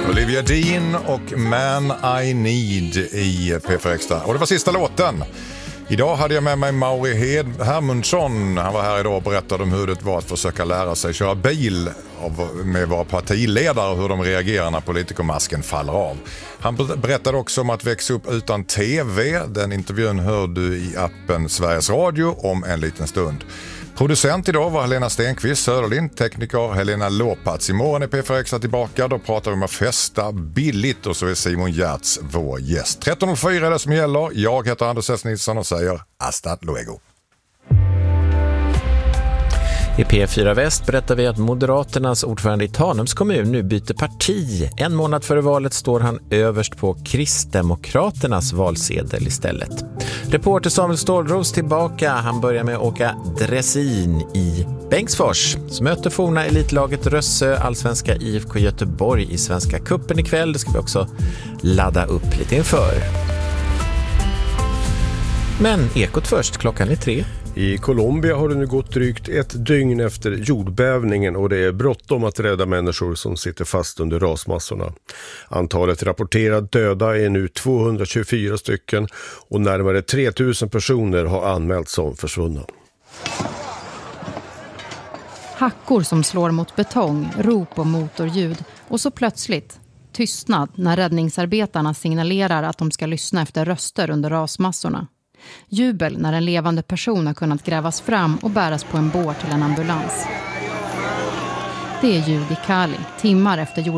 Olivia Dean och Man I Need i P4 Extra. Och det var sista låten. Idag hade jag med mig Mauri Hermundsson. Han var här idag och berättade om hur det var att försöka lära sig köra bil med våra partiledare och hur de reagerar när politikermasken faller av. Han berättade också om att växa upp utan tv. Den intervjun hör du i appen Sveriges Radio om en liten stund. Producent idag var Helena Stenqvist, Söderlind, tekniker Helena Lopats. Imorgon är P4 Extra tillbaka, då pratar vi om att festa billigt och så är Simon Gärtz vår gäst. 13.04 är det som gäller. Jag heter Anders S. Nilsson och säger hasta luego. I P4 Väst berättar vi att Moderaternas ordförande i Tanums kommun nu byter parti. En månad före valet står han överst på Kristdemokraternas valsedel istället. Reporter Samuel Stålros tillbaka. Han börjar med att åka dressin i Bengtsfors. Så möter forna elitlaget Rössö allsvenska IFK Göteborg i Svenska Cupen ikväll. Det ska vi också ladda upp lite inför. Men Ekot först, klockan är 3. I Colombia har det nu gått drygt ett dygn efter jordbävningen och det är bråttom att rädda människor som sitter fast under rasmassorna. Antalet rapporterade döda är nu 224 stycken och närmare 3000 personer har anmälts som försvunna. Hackor som slår mot betong, rop och motorljud och så plötsligt tystnad när räddningsarbetarna signalerar att de ska lyssna efter röster under rasmassorna. Jubel när en levande person har kunnat grävas fram och bäras på en bår till en ambulans. Det är ljud i Cali, timmar efter